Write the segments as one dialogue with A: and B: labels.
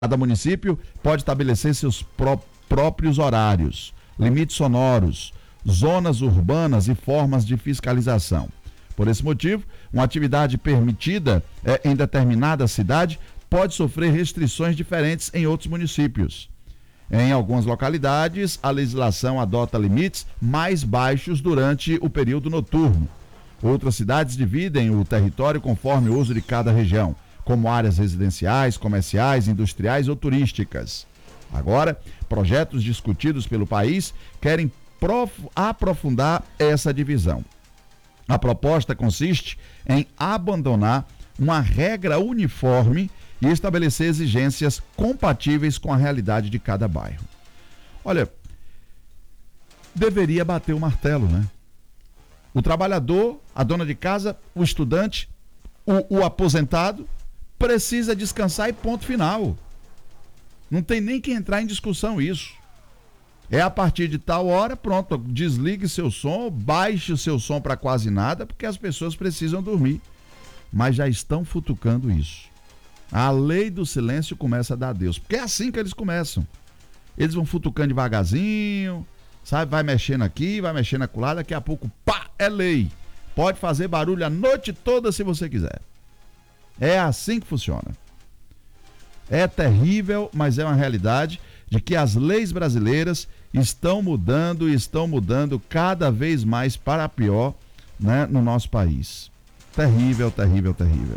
A: Cada município pode estabelecer seus próprios horários, limites sonoros, zonas urbanas e formas de fiscalização. Por esse motivo, uma atividade permitida em determinada cidade pode sofrer restrições diferentes em outros municípios. Em algumas localidades, a legislação adota limites mais baixos durante o período noturno. Outras cidades dividem o território conforme o uso de cada região, como áreas residenciais, comerciais, industriais ou turísticas. Agora, projetos discutidos pelo país querem aprofundar essa divisão. A proposta consiste em abandonar uma regra uniforme e estabelecer exigências compatíveis com a realidade de cada bairro. Olha, deveria bater o martelo, né? O trabalhador, a dona de casa, o estudante, o aposentado, precisa descansar e ponto final. Não tem nem que entrar em discussão isso. É a partir de tal hora, pronto, desligue seu som, baixe o seu som para quase nada, porque as pessoas precisam dormir. Mas já estão futucando isso. A lei do silêncio começa a dar adeus, porque é assim que eles começam. Eles vão futucando devagarzinho, sabe? Vai mexendo aqui, vai mexendo acolá, daqui a pouco, pá, é lei. Pode fazer barulho a noite toda se você quiser. É assim que funciona. É terrível, mas é uma realidade de que as leis brasileiras estão mudando cada vez mais para pior, né, no nosso país. Terrível, terrível, terrível.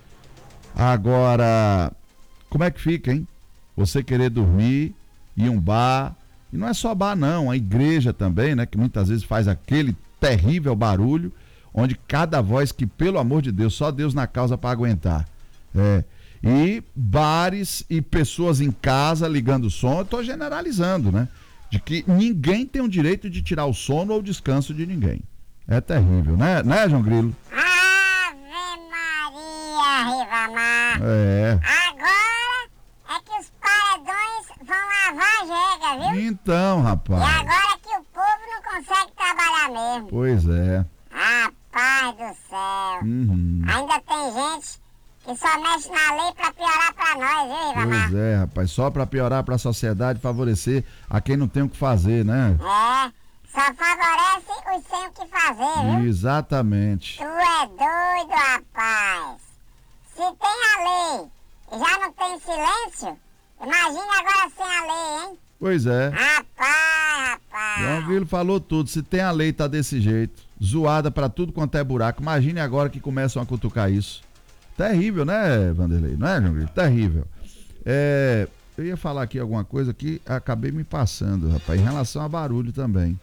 A: Agora, como é que fica, hein? Você querer dormir em um bar, e não é só bar não, a igreja também, né, que muitas vezes faz aquele terrível barulho, onde cada voz que, pelo amor de Deus, só Deus na causa para aguentar. E bares e pessoas em casa ligando o som, eu tô generalizando, né? De que ninguém tem o direito de tirar o sono ou o descanso de ninguém. É terrível, né, João Grilo?
B: Ave Maria, Ribamar. Agora é que os paredões vão lavar a jega, viu?
A: Então, rapaz.
B: E agora que o povo não consegue trabalhar mesmo.
A: Pois é.
B: Rapaz do céu. Ainda tem gente que só mexe na lei pra piorar pra nós, viu, Ribamar?
A: Pois é, rapaz, só pra piorar pra sociedade, favorecer a quem não tem o que fazer, né?
B: Só favorece os sem o que fazer, viu?
A: Exatamente.
B: Tu é doido, rapaz. Se tem a lei e já não tem silêncio, imagine agora sem a lei, hein?
A: Pois é.
B: Rapaz.
A: João Grilo falou tudo, se tem a lei tá desse jeito, zoada pra tudo quanto é buraco, imagine agora que começam a cutucar isso. Terrível, né, Vanderlei? Não é, João Grilo? Terrível. Eu ia falar aqui alguma coisa que acabei me passando, rapaz, em relação a barulho também.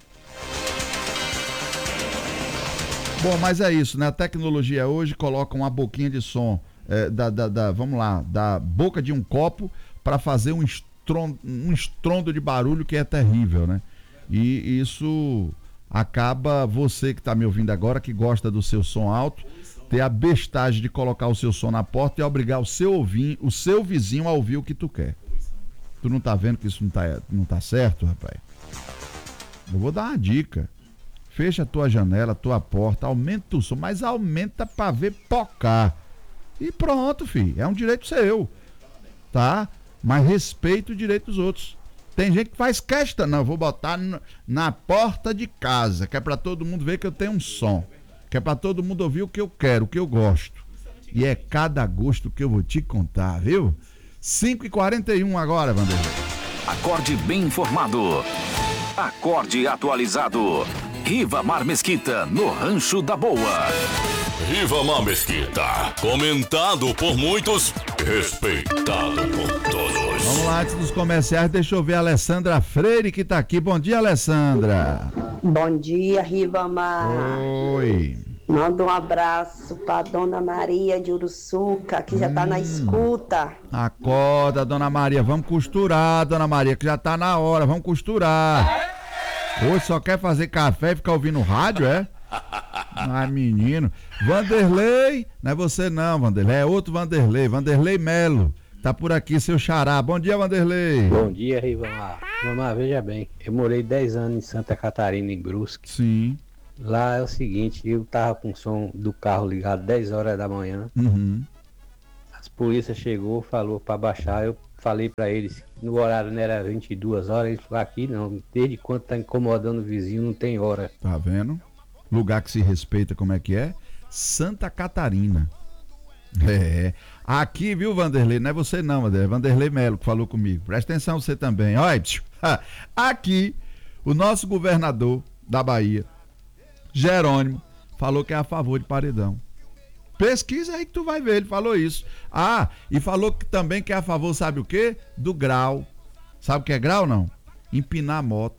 A: Bom, mas é isso, né? A tecnologia hoje coloca uma boquinha de som, vamos lá, da boca de um copo para fazer um estrondo de barulho que é terrível, né? E isso acaba, você que está me ouvindo agora, que gosta do seu som alto, ter a bestagem de colocar o seu som na porta e obrigar o seu vizinho a ouvir o que tu quer. Tu não tá vendo que isso não tá certo, rapaz? Eu vou dar uma dica. Fecha a tua janela, a tua porta, aumenta o som, mas aumenta pra ver pocar. E pronto, filho. É um direito seu, tá? Mas respeita o direito dos outros. Tem gente que faz questão, não, eu vou botar na porta de casa, que é pra todo mundo ver que eu tenho um som. Que é pra todo mundo ouvir o que eu quero, o que eu gosto. E é cada gosto que eu vou te contar, viu? 5h41 agora, Vanderlei.
C: Acorde bem informado. Acorde atualizado. Ribamar Mesquita, no Rancho da Boa.
D: Ribamar Mesquita, comentado por muitos, respeitado por todos.
A: Vamos lá, antes dos comerciais, deixa eu ver a Alessandra Freire que tá aqui. Bom dia, Alessandra.
E: Bom dia, Ribamar.
A: Oi.
E: Manda um abraço pra Dona Maria de Uruçuca, que já tá na escuta.
A: Acorda, Dona Maria. Vamos costurar, Dona Maria, que já tá na hora. Vamos costurar. Hoje só quer fazer café e ficar ouvindo rádio, é? Ai, menino. Vanderlei, não é você não, Vanderlei. É outro Vanderlei. Vanderlei Melo. Tá por aqui, seu xará. Bom dia, Vanderlei.
F: Bom dia, Ribamar. Ribamar, veja bem. Eu morei 10 anos em Santa Catarina, em Brusque.
A: Sim.
F: Lá é o seguinte, eu tava com o som do carro ligado 10 horas da manhã.
A: Uhum.
F: As polícias chegou, falou pra baixar, eu falei pra eles que no horário não era 22 horas, eles falaram aqui não, desde quando tá incomodando o vizinho não tem hora.
A: Tá vendo? Lugar que se respeita, como é que é? Santa Catarina. É. Aqui, viu, Vanderlei? Não é você não, Vanderlei. Vanderlei Melo que falou comigo. Presta atenção você também. Olha, aqui, o nosso governador da Bahia, Jerônimo, falou que é a favor de paredão. Pesquisa aí que tu vai ver, ele falou isso. Ah, e falou que também que é a favor, sabe o quê? Do grau. Sabe o que é grau, não? Empinar a moto.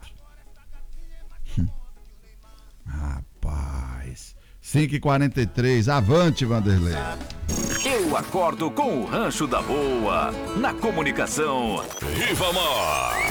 A: Rapaz. 5h43, avante, Vanderlei.
C: Eu acordo com o Rancho da Boa, na comunicação.
D: Rivamar.